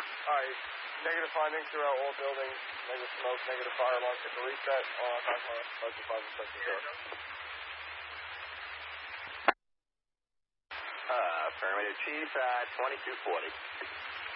Alright, negative findings throughout all buildings, negative smoke, negative fire alarm, hit the reset, Affirmative, Chief, 2240.